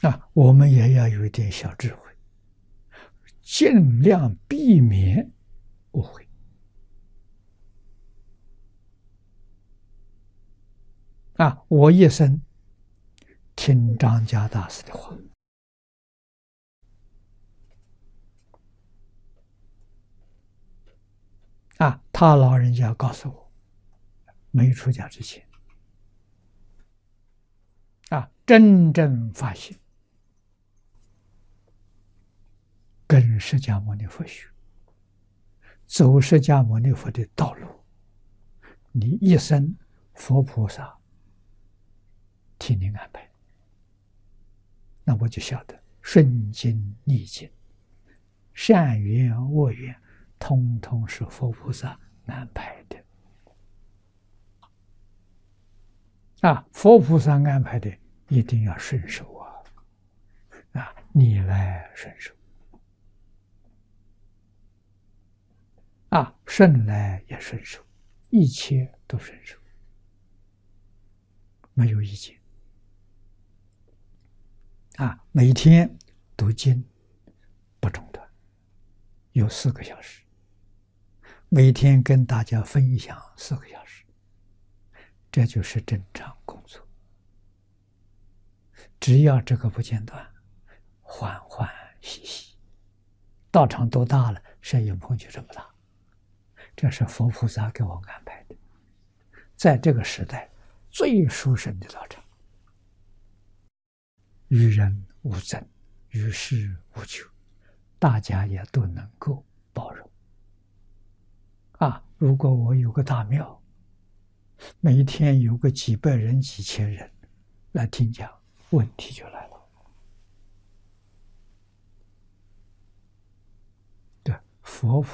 我们也要有一点小智慧，尽量避免误会。我一生听张家大师的话，他老人家告诉我，没出家之前，真正发现跟释迦牟尼佛学，走释迦牟尼佛的道路，你一生佛菩萨替你安排，那我就晓得顺境逆境、善缘恶缘，通通是佛菩萨安排的。佛菩萨安排的一定要顺手逆来顺受顺来也顺受，一切都顺受，没有意见。每天读经不中断，有4个小时，每天跟大家分享4个小时，这就是正常工作。只要这个不间断，欢欢喜喜，道场多大了，摄影棚就这么大，这是佛菩萨给我安排的，在这个时代最殊胜的道场，与人无争，与世无求，大家也都能够包容。如果我有个大庙，每天有个几百人、几千人来听讲，问题就来了。对，佛